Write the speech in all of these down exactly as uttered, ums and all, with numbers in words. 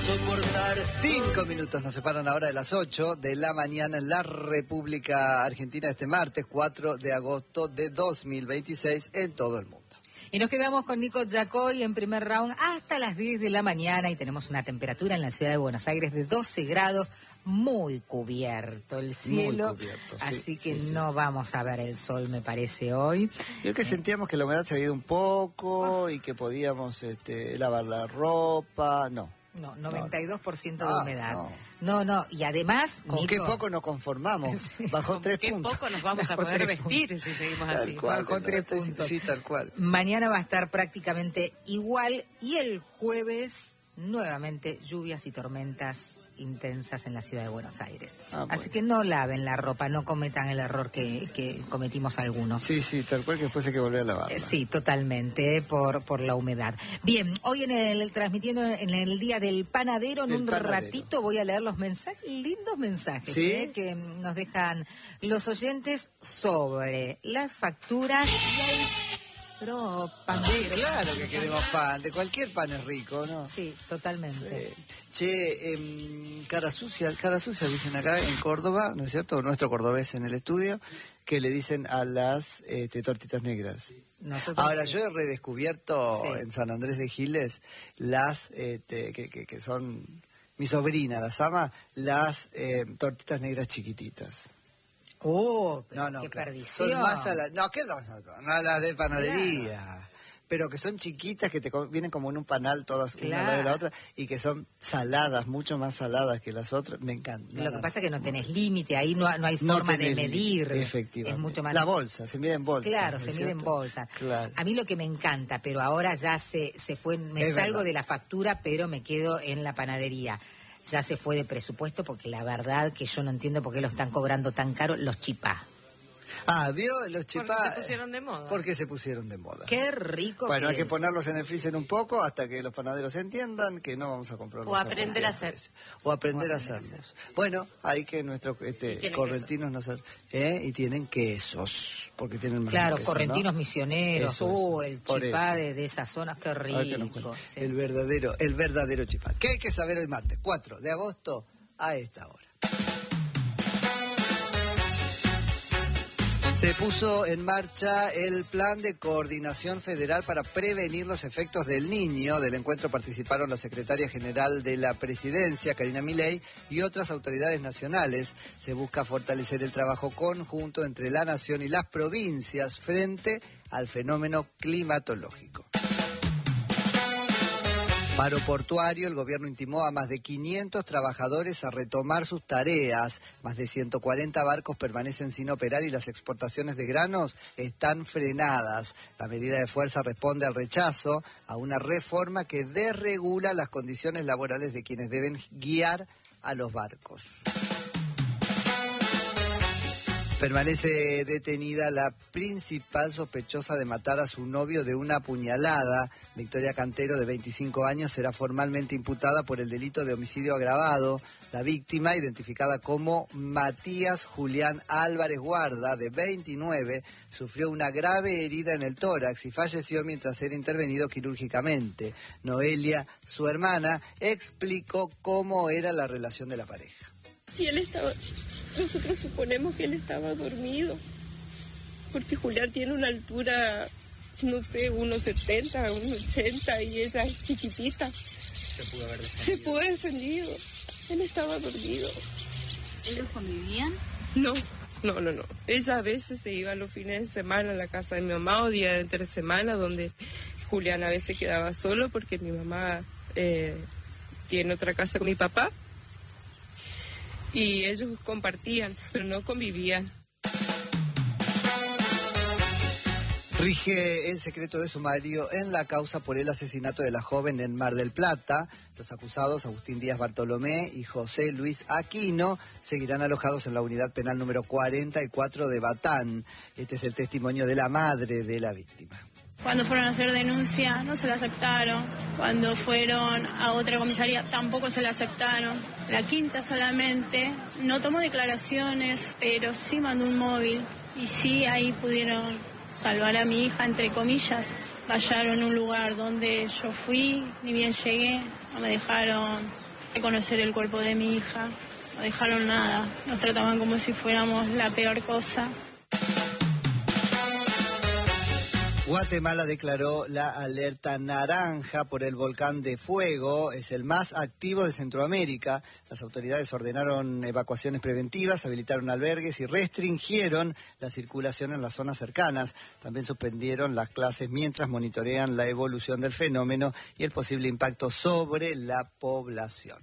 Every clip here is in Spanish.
soportar. Cinco minutos nos separan ahora de las ocho de la mañana en la República Argentina este martes cuatro de agosto de dos mil veintiséis en todo el mundo. Y nos quedamos con Nico Yacoy en primer round hasta las diez de la mañana y tenemos una temperatura en la ciudad de Buenos Aires de doce grados, muy cubierto el cielo, muy cubierto, sí, así que sí, no sí. vamos a ver el sol, me parece, hoy. Yo que eh. sentíamos que la humedad se había ido un poco y que podíamos este, lavar la ropa, no. No, noventa y dos por ciento no. de Ah, humedad. No. no, no, y además... Con Nico, qué poco nos conformamos, sí. bajo tres qué puntos. Qué poco nos vamos a poder vestir puntos. Si seguimos tal así. Cual, bajo tres no, puntos. Sí, tal cual. Mañana va a estar prácticamente igual y el jueves nuevamente lluvias y tormentas intensas en la ciudad de Buenos Aires. Ah, bueno. Así que no laven la ropa, no cometan el error que, que cometimos algunos. Sí, sí, tal cual, que después hay que volver a lavarla. Eh, sí, totalmente, por por la humedad. Bien, hoy en el transmitiendo en el Día del Panadero, en del un panadero. ratito voy a leer los mensajes, lindos mensajes, ¿sí? eh, que nos dejan los oyentes sobre las facturas y hay... Pero pan. Sí, claro que queremos pan, de cualquier pan es rico, ¿no? Sí, totalmente. Sí. Che, eh, cara sucia, cara sucia dicen acá en Córdoba, ¿no es cierto? Nuestro cordobés en el estudio, que le dicen a las este, tortitas negras. Nosotros Ahora, sí. yo he redescubierto sí. en San Andrés de Giles las este, que, que, que son, mi sobrina las ama, las eh, tortitas negras chiquititas. Oh, no, no, qué claro. perdición. Son más a la, no, ¿qué no, no, no las de panadería. Claro. Pero que son chiquitas, que te vienen como en un panal todas claro. una al lado de la otra, y que son saladas, mucho más saladas que las otras, me encanta. Lo no, que no, pasa es que no tenés no. límite, ahí no, no hay forma no de medir. Efectivamente. Es mucho más... La bolsa, se mide en bolsa. Claro, ¿no se es mide en cierto? bolsa. Claro. A mí lo que me encanta, pero ahora ya se, se fue, me es salgo verdad. de la factura, pero me quedo en la panadería. Ya se fue de presupuesto porque la verdad que yo no entiendo por qué lo están cobrando tan caro los chipá. Ah, ¿vio? Los chipá. Porque se pusieron de moda. Porque se pusieron de moda. Qué rico. Bueno, que hay que es. ponerlos en el freezer un poco hasta que los panaderos entiendan que no vamos a comprarlos. O aprender a hacer. O aprender a hacerlos. Bueno, hay que nuestros este, correntinos nos ¿eh? y tienen quesos, porque tienen más Claro, queso, correntinos ¿no? misioneros. Eso, uh, eso. el Por chipá eso. de, de esas zonas, qué rico. Sí. El verdadero, el verdadero chipá. ¿Qué hay que saber hoy martes? cuatro de agosto a esta hora. Se puso en marcha el Plan de Coordinación Federal para prevenir los efectos del Niño. Del encuentro participaron la Secretaria General de la Presidencia, Karina Milei, y otras autoridades nacionales. Se busca fortalecer el trabajo conjunto entre la nación y las provincias frente al fenómeno climatológico. Paro portuario, el gobierno intimó a más de quinientos trabajadores a retomar sus tareas. Más de ciento cuarenta barcos permanecen sin operar y las exportaciones de granos están frenadas. La medida de fuerza responde al rechazo a una reforma que desregula las condiciones laborales de quienes deben guiar a los barcos. Permanece detenida la principal sospechosa de matar a su novio de una puñalada. Victoria Cantero, de veinticinco años, será formalmente imputada por el delito de homicidio agravado. La víctima, identificada como Matías Julián Álvarez Guarda, de veintinueve, sufrió una grave herida en el tórax y falleció mientras era intervenido quirúrgicamente. Noelia, su hermana, explicó cómo era la relación de la pareja. Y él estaba... Nosotros suponemos que él estaba dormido, porque Julián tiene una altura, no sé, uno setenta, uno ochenta, y ella es chiquitita. Se pudo haber defendido. Se pudo haber defendido. Él estaba dormido. ¿Ellos convivían? No, no, no, no. Ella a veces se iba los fines de semana a la casa de mi mamá o día de entre semana, donde Julián a veces quedaba solo porque mi mamá eh, tiene otra casa con mi papá. Y ellos compartían, pero no convivían. Rige el secreto de sumario en la causa por el asesinato de la joven en Mar del Plata. Los acusados, Agustín Díaz Bartolomé y José Luis Aquino, seguirán alojados en la unidad penal número cuarenta y cuatro de Batán. Este es el testimonio de la madre de la víctima. Cuando fueron a hacer denuncia no se la aceptaron. Cuando fueron a otra comisaría tampoco se la aceptaron. La quinta solamente no tomó declaraciones, pero sí mandó un móvil. Y sí, ahí pudieron salvar a mi hija, entre comillas. Vallaron un lugar donde yo fui, ni bien llegué, no me dejaron conocer el cuerpo de mi hija. No dejaron nada, nos trataban como si fuéramos la peor cosa. Guatemala declaró la alerta naranja por el volcán de fuego, es el más activo de Centroamérica. Las autoridades ordenaron evacuaciones preventivas, habilitaron albergues y restringieron la circulación en las zonas cercanas. También suspendieron las clases mientras monitorean la evolución del fenómeno y el posible impacto sobre la población.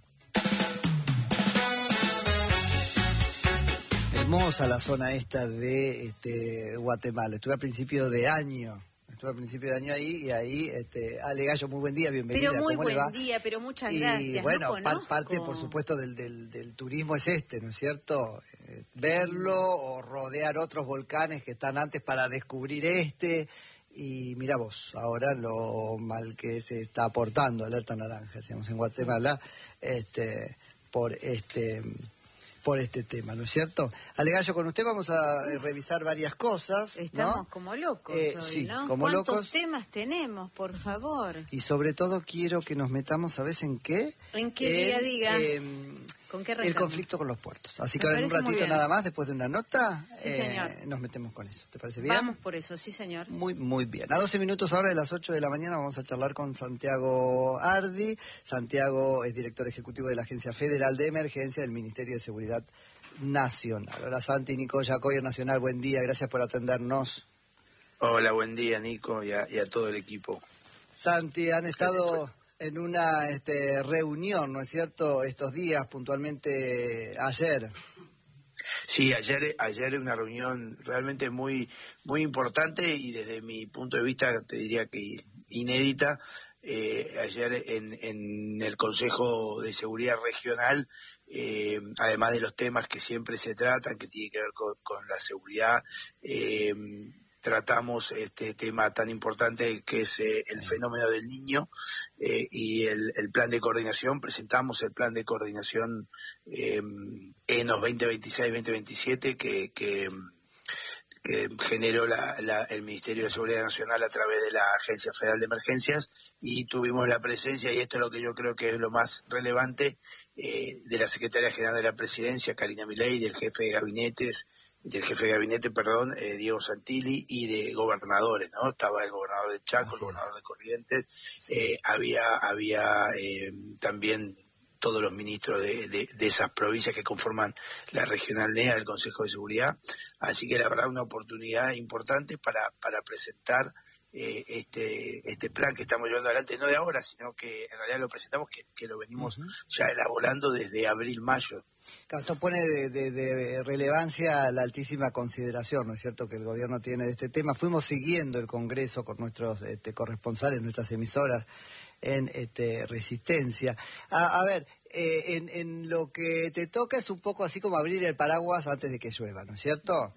Hermosa la zona esta de este, Guatemala. Estuve a principio de año. Estuve a principio de año ahí y ahí, este, Ale Gallo, muy buen día, bienvenida. Pero muy ¿Cómo buen le va? día, pero muchas y, gracias. Y bueno, no par, parte por supuesto del, del, del turismo es este, ¿no es cierto? Eh, verlo o rodear otros volcanes que están antes para descubrir este. Y mira vos, ahora lo mal que se está aportando alerta naranja, decíamos, en Guatemala, este, por este... por este tema, ¿no es cierto? Ale Gallo, con usted vamos a eh, revisar varias cosas, Estamos ¿no? como locos Eh, hoy, sí, ¿no? como ¿Cuántos locos. temas tenemos, por favor? Y sobre todo quiero que nos metamos, ¿sabes en qué? ¿En qué día diga? Eh, ¿Con qué el rezamos? conflicto con los puertos. Así Me que ahora en un parece muy ratito bien. nada más, después de una nota, Sí, eh, señor. nos metemos con eso. ¿Te parece bien? Vamos por eso, sí, señor. Muy, muy bien. A doce minutos ahora de las ocho de la mañana vamos a charlar con Santiago Ardi. Santiago es director ejecutivo de la Agencia Federal de Emergencia del Ministerio de Seguridad Nacional. Hola Santi, Nico Yacoyo Nacional, buen día, gracias por atendernos. Hola, buen día Nico y a, y a todo el equipo. Santi, han estado en una este, reunión, ¿no es cierto?, estos días, puntualmente ayer. Sí, ayer ayer una reunión realmente muy muy importante y desde mi punto de vista te diría que inédita. Eh, ayer en, en el Consejo de Seguridad Regional, eh, además de los temas que siempre se tratan, que tienen que ver con, con la seguridad, eh, tratamos este tema tan importante que es eh, el fenómeno del niño eh, y el, el plan de coordinación. Presentamos el plan de coordinación eh, E N O S veinte veintiséis veinte veintisiete que, que, que generó la, la, el Ministerio de Seguridad Nacional a través de la Agencia Federal de Emergencias, y tuvimos la presencia, y esto es lo que yo creo que es lo más relevante, eh, de la Secretaria General de la Presidencia, Karina Milei, del jefe de gabinetes del jefe de gabinete, perdón, eh, Diego Santilli, y de gobernadores, ¿no? Estaba el gobernador de Chaco, el gobernador de Corrientes, eh, había había eh, también todos los ministros de, de, de esas provincias que conforman la Regional N E A del Consejo de Seguridad, así que la verdad una oportunidad importante para, para presentar eh, este este plan que estamos llevando adelante, no de ahora, sino que en realidad lo presentamos, que, que lo venimos uh-huh. ya elaborando desde abril-mayo. Claro, esto pone de, de, de relevancia la altísima consideración, ¿no es cierto?, que el gobierno tiene de este tema. Fuimos siguiendo el Congreso con nuestros este, corresponsales, nuestras emisoras en este, Resistencia. A, a ver, eh, en, en lo que te toca es un poco así como abrir el paraguas antes de que llueva, ¿no es cierto?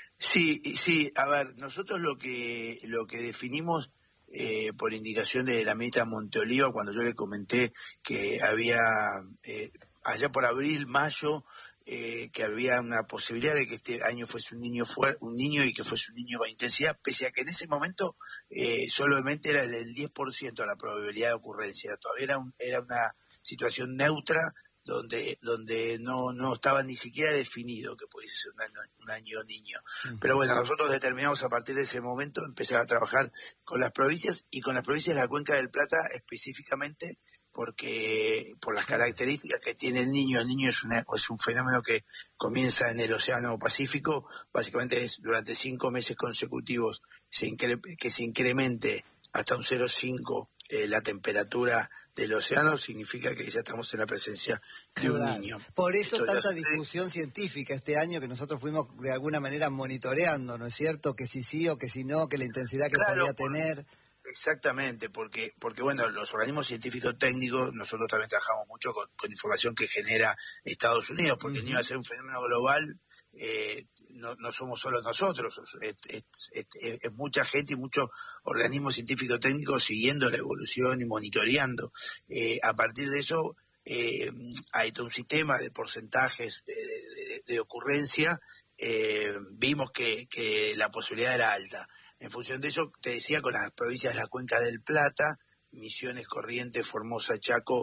Sí, sí, a ver, nosotros lo que lo que definimos eh, por indicación de la ministra Monteoliva, cuando yo le comenté que había... Eh, allá por abril, mayo, eh, que había una posibilidad de que este año fuese un niño fuer- un niño y que fuese un niño bajo intensidad, pese a que en ese momento eh, solamente era del diez por ciento la probabilidad de ocurrencia. Todavía era, un, era una situación neutra donde donde no no estaba ni siquiera definido que pudiese ser un año, un año niño. Uh-huh. Pero bueno, nosotros determinamos a partir de ese momento empezar a trabajar con las provincias y con las provincias de la Cuenca del Plata específicamente, porque por las características que tiene el niño, el niño es, una, es un fenómeno que comienza en el Océano Pacífico, básicamente es durante cinco meses consecutivos se incre, que se incremente hasta un cero coma cinco eh, la temperatura del océano, significa que ya estamos en la presencia de claro. un niño. Por eso Esto tanta ya... discusión científica este año que nosotros fuimos de alguna manera monitoreando, ¿no es cierto?, que si sí o que si no, que la intensidad que claro, podía por... tener... Exactamente, porque porque bueno, los organismos científicos técnicos, nosotros también trabajamos mucho con, con información que genera Estados Unidos, porque uh-huh. el niño va a ser un fenómeno global, eh, no, no somos solo nosotros, es, es, es, es mucha gente y muchos organismos científicos técnicos siguiendo la evolución y monitoreando. Eh, a partir de eso eh, hay todo un sistema de porcentajes de, de, de ocurrencia, eh, vimos que, que la posibilidad era alta. En función de eso, te decía, con las provincias de la Cuenca del Plata, Misiones, Corrientes, Formosa, Chaco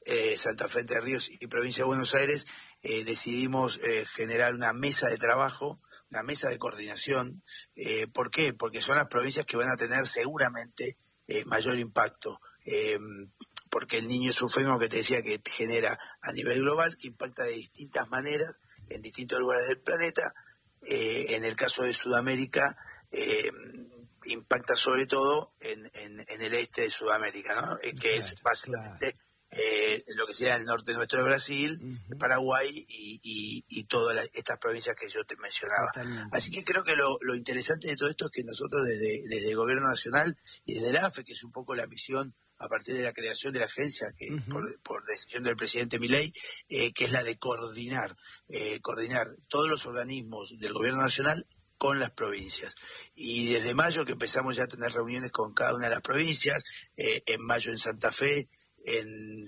eh, Santa Fe, Entre Ríos y Provincia de Buenos Aires, eh, decidimos eh, generar una mesa de trabajo, una mesa de coordinación. Eh, ¿Por qué? Porque son las provincias que van a tener seguramente eh, mayor impacto. Eh, porque el niño es un fenómeno que te decía que genera a nivel global, que impacta de distintas maneras en distintos lugares del planeta. Eh, en el caso de Sudamérica, eh, impacta sobre todo en, en, en el este de Sudamérica, ¿no? Eh, que claro, es básicamente claro. eh, lo que sería el norte nuestro de Brasil, uh-huh. Paraguay y, y, y todas las, estas provincias que yo te mencionaba. Totalmente. Así que creo que lo, lo interesante de todo esto es que nosotros desde, desde el Gobierno Nacional y desde la A F E, que es un poco la misión a partir de la creación de la agencia, que uh-huh. por, por decisión del presidente Milei, eh, que es la de coordinar, eh, coordinar todos los organismos del Gobierno Nacional con las provincias. Y desde mayo que empezamos ya a tener reuniones con cada una de las provincias, eh, en mayo en Santa Fe, en,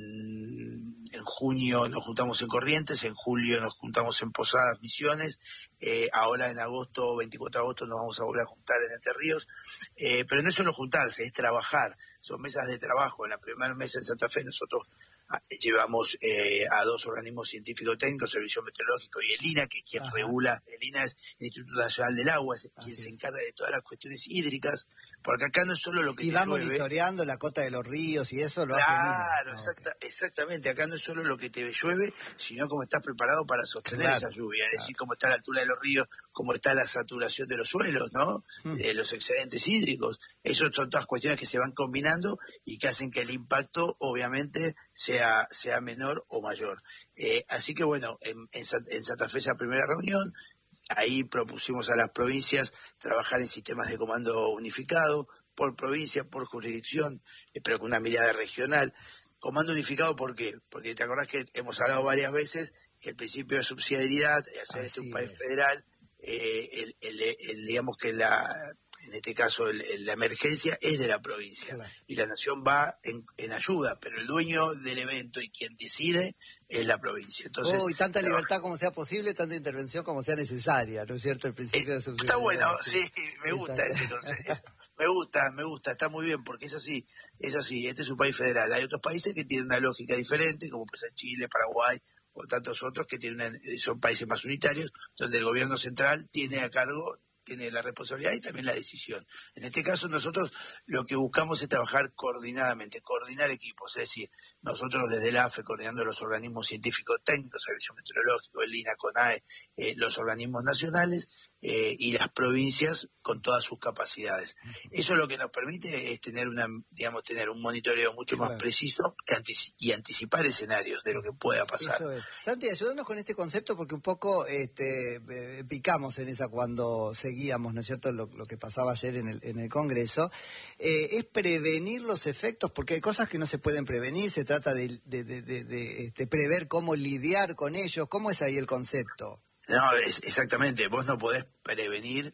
en, en junio nos juntamos en Corrientes, en julio nos juntamos en Posadas, Misiones, eh, ahora en agosto, veinticuatro de agosto nos vamos a volver a juntar en Entre Ríos, eh, pero no es solo juntarse, es trabajar, son mesas de trabajo. En la primera mesa en Santa Fe nosotros llevamos eh, a dos organismos científicos técnicos, Servicio Meteorológico y el I N A, que es quien Ajá. regula, el I N A es el Instituto Nacional del Agua, es Así quien es. se encarga de todas las cuestiones hídricas, porque acá no es solo lo que y te va llueve, monitoreando la cota de los ríos y eso lo claro, hace el I N A. Claro, exacta, okay. exactamente, acá no es solo lo que te llueve, sino cómo estás preparado para sostener claro, esa lluvia, es claro. decir, cómo está la altura de los ríos, cómo está la saturación de los suelos, ¿no? Hmm. Eh, los excedentes hídricos, eso son todas cuestiones que se van combinando y que hacen que el impacto, obviamente, sea, sea menor o mayor. Eh, así que bueno, en, en, en Santa Fe esa primera reunión, ahí propusimos a las provincias trabajar en sistemas de comando unificado, por provincia, por jurisdicción, eh, pero con una mirada regional. Comando unificado, ¿por qué? Porque te acordás que hemos hablado varias veces que el principio de subsidiariedad, hacer este un país federal, eh, el, el, el, el, digamos que la... en este caso el, el, la emergencia es de la provincia, claro. y la nación va en, en ayuda, pero el dueño del evento y quien decide es la provincia. Entonces, oh, y tanta pero, libertad como sea posible, tanta intervención como sea necesaria, ¿no es cierto? El principio eh, de subsidiariedad. Está bueno, sí, me gusta ese concepto. Me gusta, me gusta, está muy bien, porque es así, es así, este es un país federal. Hay otros países que tienen una lógica diferente, como puede ser Chile, Paraguay, o tantos otros que tienen una, son países más unitarios, donde el gobierno central tiene a cargo tiene la responsabilidad y también la decisión. En este caso nosotros lo que buscamos es trabajar coordinadamente, coordinar equipos, es decir, nosotros desde la A F E coordinando los organismos científicos técnicos, Servicio Meteorológico, el I N A, CONAE, eh, los organismos nacionales eh, y las provincias con todas sus capacidades. Eso lo que nos permite es tener una, digamos, tener un monitoreo mucho claro. más preciso que antici- y anticipar escenarios de lo que pueda pasar. Eso es. Santi, ayúdanos con este concepto porque un poco este, eh, picamos en esa cuando seguíamos, ¿no es cierto?, lo, lo que pasaba ayer en el, en el Congreso. Eh, es prevenir los efectos, porque hay cosas que no se pueden prevenir, se trata de, de, de, de, de este, prever cómo lidiar con ellos. ¿Cómo es ahí el concepto? No, es, exactamente, vos no podés prevenir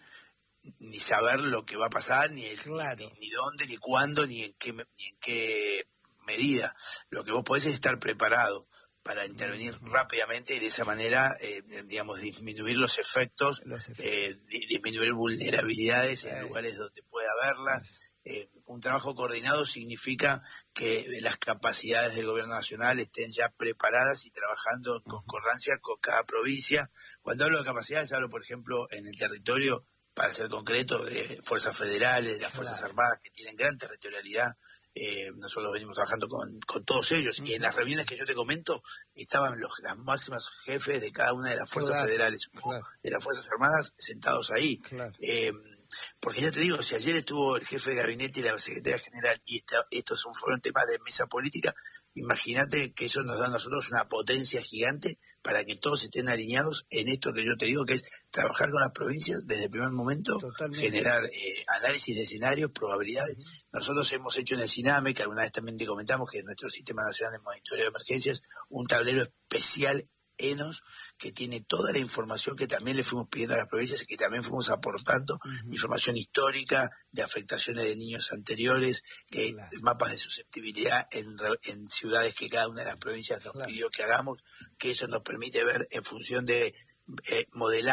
ni saber lo que va a pasar, ni, el, claro. ni, ni dónde, ni cuándo, ni en qué ni en qué medida. Lo que vos podés es estar preparado para intervenir uh-huh. rápidamente y de esa manera, eh, digamos, disminuir los efectos, los efectos. Eh, disminuir vulnerabilidades en lugares donde pueda haberlas. Eh, un trabajo coordinado significa que las capacidades del gobierno nacional estén ya preparadas y trabajando en concordancia con cada provincia. Cuando hablo de capacidades, hablo, por ejemplo, en el territorio, para ser concreto, de fuerzas federales, de las Fuerzas claro. Armadas, que tienen gran territorialidad. Eh, nosotros venimos trabajando con, con todos ellos, uh-huh. y en las reuniones que yo te comento estaban los las máximas jefes de cada una de las fuerzas claro. federales, claro. de las Fuerzas Armadas, sentados ahí. Claro. Eh, porque ya te digo, si ayer estuvo el jefe de gabinete y la secretaria general y esta, estos fueron temas de mesa política, imagínate que eso nos da a nosotros una potencia gigante para que todos estén alineados en esto que yo te digo, que es trabajar con las provincias desde el primer momento, Totalmente. generar eh, análisis de escenarios, probabilidades. Uh-huh. Nosotros hemos hecho en el SINAME, que alguna vez también te comentamos, que es nuestro Sistema Nacional de Monitoreo de Emergencias, un tablero especial ENOS, que tiene toda la información que también le fuimos pidiendo a las provincias y que también fuimos aportando, uh-huh. información histórica de afectaciones de niños anteriores, eh, claro. mapas de susceptibilidad en, en ciudades que cada una de las provincias nos claro. pidió que hagamos, que eso nos permite ver en función de, eh, modelando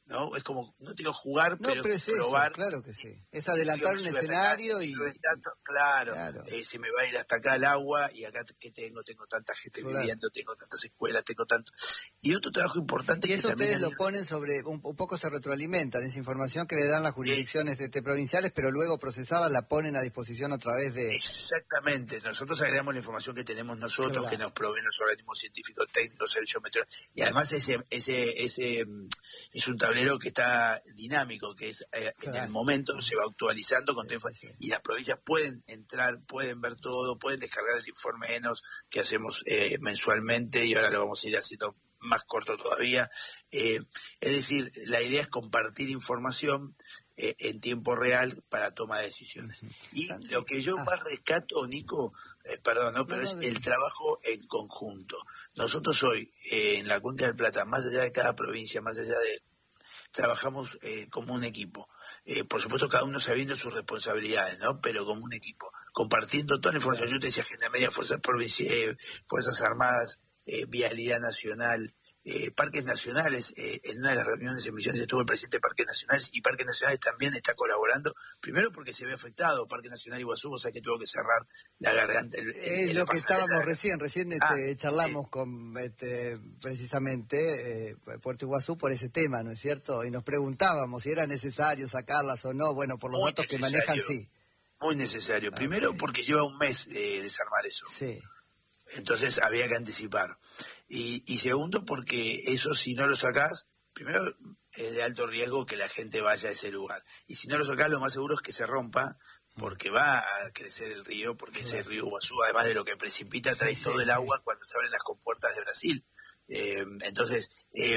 ¿no? Es como, no te digo jugar, No, pero, pero es probar. eso, claro que sí. Es adelantar un escenario y... Tanto, claro, claro. Eh, se me va a ir hasta acá el agua y acá que tengo, tengo tanta gente Claro. viviendo, tengo tantas escuelas, tengo tanto... Y otro trabajo importante Y que eso también ustedes lo han- ponen sobre, un, un poco se retroalimentan, esa información que le dan las jurisdicciones este, provinciales, pero luego procesada la ponen a disposición a través de... Exactamente, nosotros agregamos la información que tenemos nosotros, Claro. que nos proveen los organismos científicos, técnicos, servicios meteorológicos, y además ese ese ese mm, es un tablero que está dinámico, que es eh, en Claro. el momento se va actualizando con Sí, toda sí, info- sí. y las provincias pueden entrar, pueden ver todo, pueden descargar el informe ENOS que hacemos eh, mensualmente y ahora lo vamos a ir haciendo más corto todavía. Eh, es decir, la idea es compartir información eh, en tiempo real para toma de decisiones. Y Santi, lo que yo ah. más rescato, Nico, eh, perdón, ¿no? pero No, es no, el de- trabajo en conjunto. Nosotros hoy, eh, en la Cuenca del Plata, más allá de cada provincia, más allá de... trabajamos eh, como un equipo. Eh, por supuesto, cada uno sabiendo sus responsabilidades, ¿no? Pero como un equipo, compartiendo toda la información. Yo te decía, Gendarmería, Fuerzas, Provinci- eh, Fuerzas Armadas, eh, Vialidad Nacional, eh, Parques Nacionales. Eh, en una de las reuniones en Misiones estuvo el presidente de Parques Nacionales y Parques Nacionales también está colaborando, primero porque se ve afectado. Parque Nacional Iguazú, o sea que tuvo que cerrar la garganta. El, el- Es el lo que pasarela. estábamos recién, recién este, Ah, charlamos con este, precisamente eh, Puerto Iguazú por ese tema, ¿no es cierto? Y nos preguntábamos si era necesario sacarlas o no. Bueno, por los Muy datos que necesario. manejan, sí. Muy necesario. Primero Ok. porque lleva un mes eh, desarmar eso. Sí. Entonces había que anticipar. Y, y segundo, porque eso si no lo sacás, primero es de alto riesgo que la gente vaya a ese lugar. Y si no lo sacás, lo más seguro es que se rompa, porque va a crecer el río, porque ese río Iguazú, además de lo que precipita, trae Sí, todo sí, el sí. agua cuando se abren las compuertas de Brasil. Eh, entonces, eh,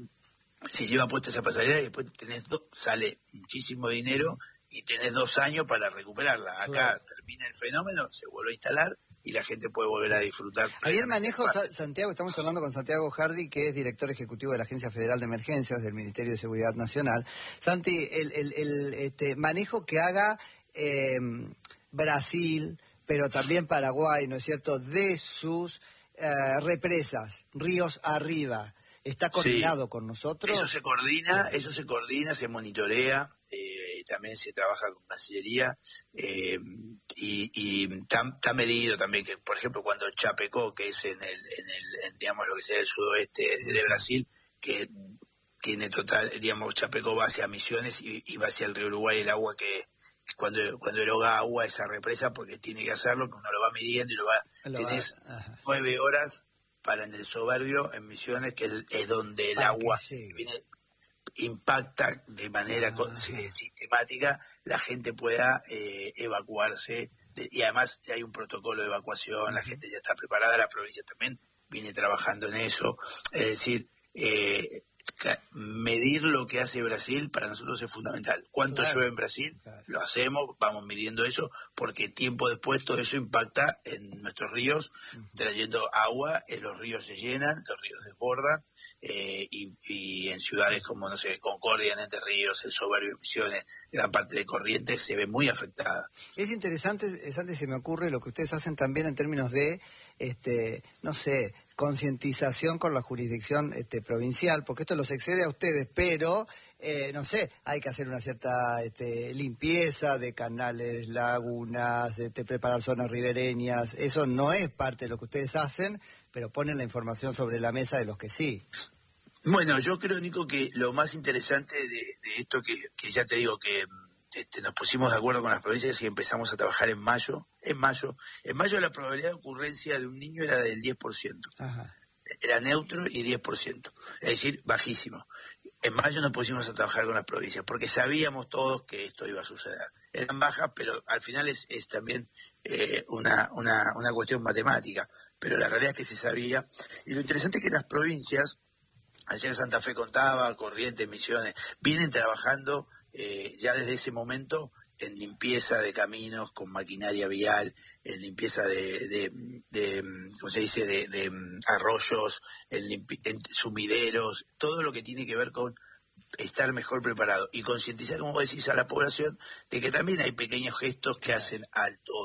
si lleva puesta esa pasarela y después tenés do- sale muchísimo dinero y tenés dos años para recuperarla. Acá Claro. termina el fenómeno, se vuelve a instalar y la gente puede volver a disfrutar. Ahí el plenamente. manejo, Sa- Santiago, estamos hablando con Santiago Hardy, que es director ejecutivo de la Agencia Federal de Emergencias del Ministerio de Seguridad Nacional. Santi, el, el, el, este, manejo que haga eh, Brasil, pero también Paraguay, ¿no es cierto?, de sus eh, represas, ríos arriba, ¿está coordinado Sí. con nosotros? Eso se coordina, eso se coordina, se monitorea, eh, también se trabaja con Cancillería eh, y, y está, está medido también que, por ejemplo, cuando Chapecó, que es en el, en el en, digamos lo que sea el sudoeste de Brasil, que tiene total, digamos, Chapecó va hacia Misiones y, y va hacia el río Uruguay, el agua que cuando cuando eroga agua esa represa, porque tiene que hacerlo, que uno lo va midiendo y lo va, Lo va- tenés ajá. nueve horas para en el Soberbio, en Misiones, que es, es donde el Para que agua llegue. viene, impacta de manera Ajá. con- si- sistemática, la gente pueda eh, evacuarse. De- y además ya hay un protocolo de evacuación, la gente ya está preparada, la provincia también viene trabajando en eso. Es decir, eh, ca- medir lo que hace Brasil para nosotros es fundamental. ¿Cuánto Claro. llueve en Brasil? Claro. Lo hacemos, vamos midiendo eso, porque tiempo después todo eso impacta en nuestros ríos, trayendo agua, eh, los ríos se llenan, los ríos desbordan, eh, y, y en ciudades como, no sé, Concordia, en Entre Ríos, El Soberbio, Misiones, gran parte de Corrientes se ve muy afectada. Es interesante, es antes se me ocurre lo que ustedes hacen también en términos de, este, no sé, concientización con la jurisdicción este, provincial, porque esto los excede a ustedes, pero, eh, no sé, hay que hacer una cierta este, limpieza de canales, lagunas, este, preparar zonas ribereñas, eso no es parte de lo que ustedes hacen, pero ponen la información sobre la mesa de los que sí. Bueno, yo creo, Nico, que lo más interesante de, de esto, que, que ya te digo que este, nos pusimos de acuerdo con las provincias y empezamos a trabajar en mayo. En mayo, en mayo la probabilidad de ocurrencia de un niño era del diez por ciento. Ajá. Era neutro y diez por ciento. Es decir, bajísimo. En mayo nos pusimos a trabajar con las provincias porque sabíamos todos que esto iba a suceder. Eran bajas, pero al final es, es también eh, una, una, una cuestión matemática. Pero la realidad es que se sabía. Y lo interesante es que las provincias, ayer Santa Fe contaba, Corrientes, Misiones, vienen trabajando eh, ya desde ese momento en limpieza de caminos con maquinaria vial, en limpieza de, de, de ¿cómo se dice?, de, de arroyos, en, limpi- en sumideros, todo lo que tiene que ver con estar mejor preparado y concientizar, como vos decís, a la población de que también hay pequeños gestos que hacen al todo.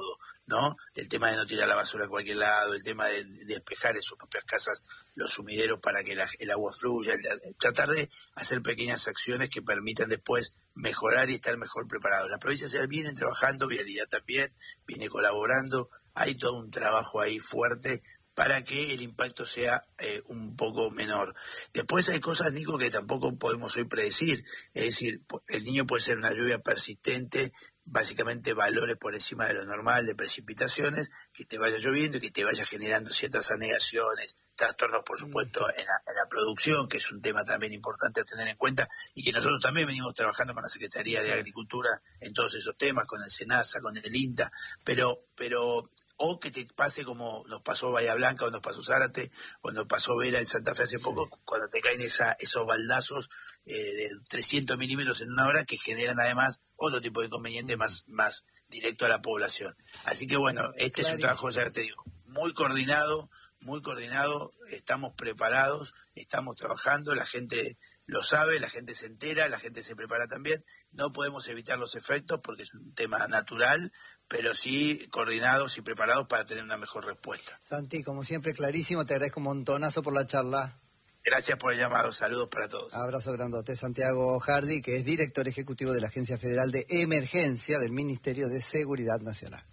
¿no? El tema de no tirar la basura a cualquier lado, el tema de, de despejar en sus propias casas los sumideros para que la, el agua fluya, el, el, tratar de hacer pequeñas acciones que permitan después mejorar y estar mejor preparados. La provincia se viene trabajando, Vialidad también, viene colaborando, hay todo un trabajo ahí fuerte para que el impacto sea eh, un poco menor. Después hay cosas, Nico, que tampoco podemos hoy predecir, es decir, el niño puede ser una lluvia persistente, básicamente valores por encima de lo normal de precipitaciones, que te vaya lloviendo y que te vaya generando ciertas anegaciones, trastornos, por supuesto, en la, en la producción, que es un tema también importante a tener en cuenta, y que nosotros también venimos trabajando con la Secretaría de Agricultura en todos esos temas, con el SENASA, con el INTA, pero... pero o que te pase como nos pasó Bahía Blanca, o nos pasó Zárate, o nos pasó Vera en Santa Fe hace poco, sí. Cuando te caen esa, esos baldazos eh, de trescientos milímetros en una hora que generan además otro tipo de inconveniente más, más directo a la población. Así que bueno, este Clarísimo. Es un trabajo, ya te digo, muy coordinado, muy coordinado, estamos preparados, estamos trabajando, la gente lo sabe, la gente se entera, la gente se prepara también. No podemos evitar los efectos porque es un tema natural, pero sí coordinados y preparados para tener una mejor respuesta. Santi, como siempre, clarísimo, te agradezco un montonazo por la charla. Gracias por el llamado, saludos para todos. Abrazo grandote. Santiago Hardy, que es director ejecutivo de la Agencia Federal de Emergencia del Ministerio de Seguridad Nacional.